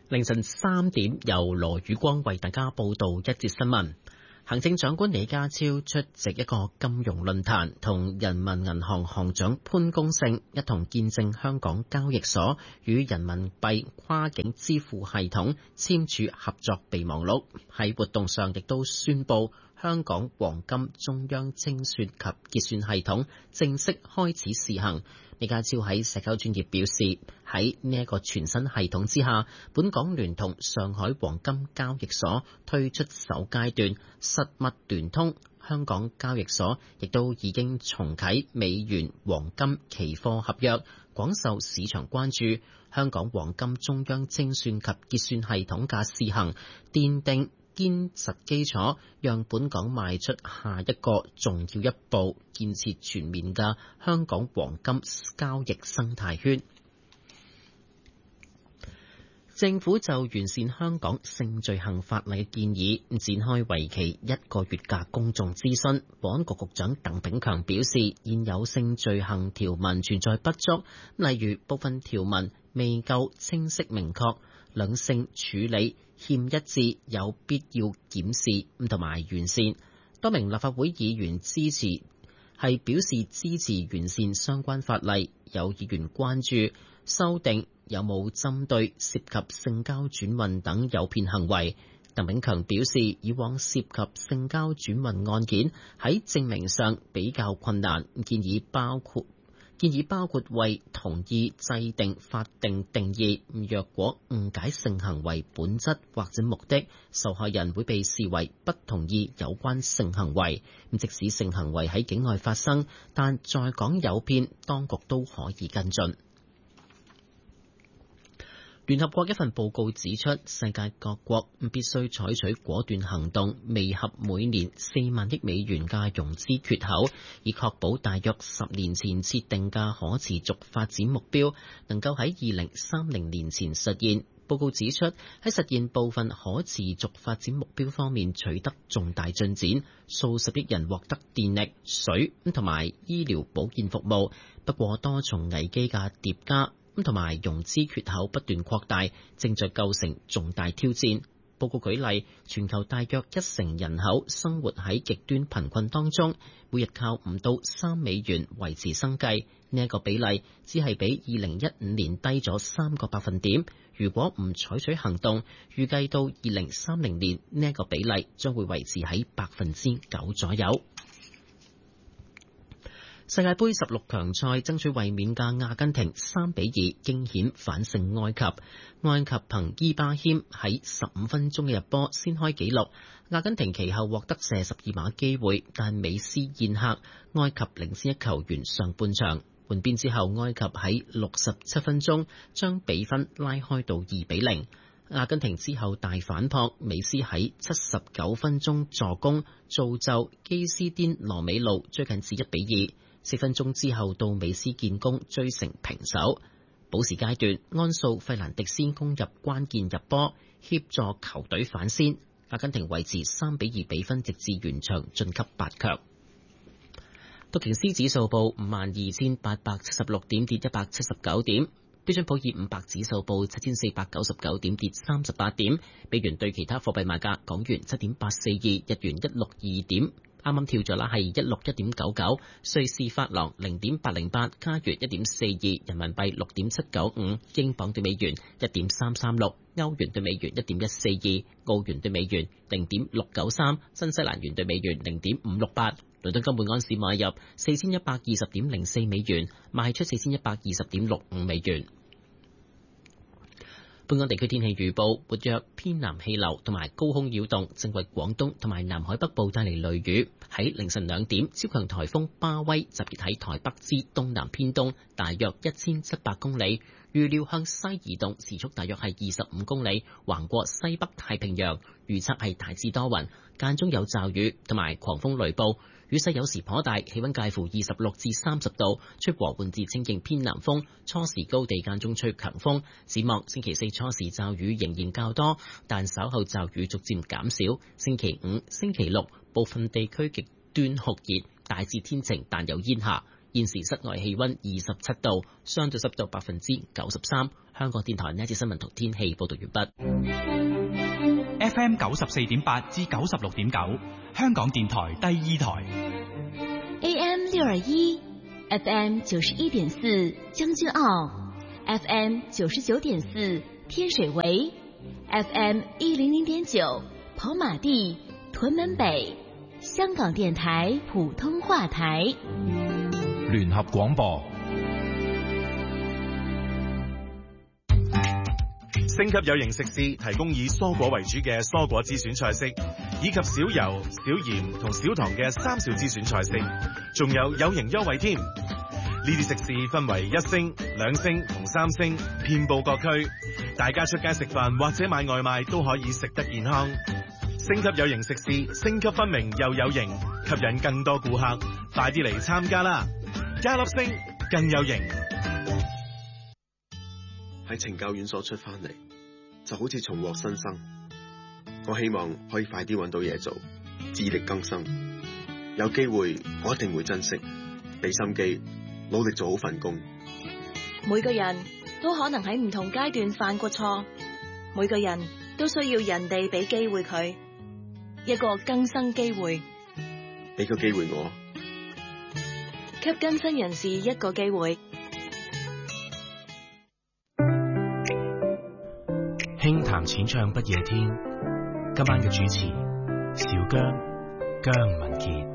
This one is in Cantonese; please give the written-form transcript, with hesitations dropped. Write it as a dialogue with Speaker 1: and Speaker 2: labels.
Speaker 1: 凌晨3點，由羅宇光為大家報道一節新聞。行政長官李家超出席一個金融論壇，同人民銀行行長潘功勝一同見證香港交易所與人民幣跨境支付系統簽署合作備忘錄。喺活動上亦都宣布香港黃金中央清算及結算系統正式開始試行。李家超喺社交專頁表示，喺呢一個全新系統之下，本港聯同上海黃金交易所推出首階段實物聯通，香港交易所亦都已經重啟美元黃金期貨合約，廣受市場關注。香港黃金中央清算及結算系統嘅試行，奠定堅實基礎，讓本港邁出下一個重要一步，建設全面嘅香港黃金交易生態圈。政府就完善香港性罪行法例嘅建議展開為期1個月嘅公眾諮詢。保安局局長鄧炳強表示，現有性罪行條文存在不足，例如部分條文未夠清晰明確，兩性處理欠一致，有必要檢視同埋完善。多名立法會議員表示支持完善相關法例。有議員關注修訂有冇針對涉及性交轉運等誘騙行為。鄧炳強表示，以往涉及性交轉運案件喺證明上比較困難，建議包括為同意制定法定定義，若果誤解性行為本質或者目的，受害人會被視為不同意有關性行為。即使性行為喺境外發生，但在港誘騙，當局都可以跟進。聯合國一份報告指出，世界各國必須採取果斷行動，彌合每年4萬億美元嘅融資缺口，以確保大約10年前設定嘅可持續發展目標能夠喺2030年前實現。報告指出，喺實現部分可持續發展目標方面取得重大進展，數十億人獲得電力、水同埋醫療保健服務。不過多重危機嘅疊加同埋融資缺口不斷擴大，正在構成重大挑戰。報告舉例，全球大約1成人口生活喺極端貧困當中，每日靠唔到3美元維持生計。呢一個比例只係比2015年低咗3個百分點。如果唔採取行動，預計到2030年呢一個比例將會維持喺9%左右。世界盃16強賽爭取衛冕嘅阿根廷3-2驚險反勝埃及。埃及憑伊巴謙喺15分鐘嘅入波先開紀錄，阿根廷其後獲得射12碼機會，但美斯宴客，埃及領先一球完上半場。換邊之後，埃及喺67分鐘將比分拉開到2-0。阿根廷之後大反撲，美斯喺79分鐘助攻，造就基斯甸羅美路追近至1-2。4分鐘之後到美斯建功，追成平手。補時階段，安素費蘭迪斯攻入關鍵入波，協助球隊反先。阿根廷維持3-2比分，直至完場晉級8強。道瓊斯指數報52,876點，跌179點。標準普爾500指數報7,499點，跌38點。美元對其他貨幣賣價：港元7.842，日元162點。啱啱跳咗啦，係161.99，瑞士法郎0.808，加元1.42，人民幣6.795，英鎊對美元1.336，歐元對美元1.142，澳元對美元0.693，新西蘭元對美元0.568。倫敦金每安士買入4120.04美元，賣出4120.65美元。本港地區天氣預報，活躍偏南氣流同埋高空擾動正為廣東同埋南海北部帶嚟雷雨。喺凌晨2點，超強颱風巴威集結喺台北之東南偏東，大約1700公里，預料向西移動，時速大約係25公里，橫過西北太平洋。預測係大致多雲，間中有驟雨同埋狂風雷暴。雨勢有時頗大，氣溫介乎26至30度，吹和緩至清勁偏南風，初時高地間中吹強風。展望星期4初時驟雨仍然較多，但稍後驟雨逐漸減少。星期5、星期6部分地區極端酷熱，大致天晴但有煙霞。現時室外氣溫27度，相對濕度93%。 香港電台呢一節新聞同天氣報道完畢。
Speaker 2: FM 94.8至96.9，香港電台第二台。
Speaker 3: AM 621 FM 91.4將軍澳 FM 99.4天水圍 FM 100.9跑馬地屯門北，香港電台普通話台
Speaker 4: 聯合廣播。
Speaker 5: 星級有型食肆提供以蔬果為主嘅蔬果之選菜式，以及少油、少鹽同少糖嘅三少之選菜式，仲有型優惠添。呢啲食肆分為1星、2星同3星，遍佈各區。大家出街食飯或者買外賣都可以食得健康。星級有型食肆，星級分明又有型，吸引更多顧客。快啲嚟參加啦！加粒星更有型。
Speaker 6: 喺懲教院所出翻嚟，就好似重獲新生。我希望可以快啲揾到嘢做，自力更生。有機會我一定會珍惜，俾心機，努力做好份工。
Speaker 3: 每個人都可能喺唔同階段犯過錯，每個人都需要人哋俾機會佢，一個更生機會。
Speaker 6: 俾個機會我，
Speaker 3: 給更生人士一個機會。
Speaker 7: 輕談淺唱不夜天，今晚嘅主持小姜文傑。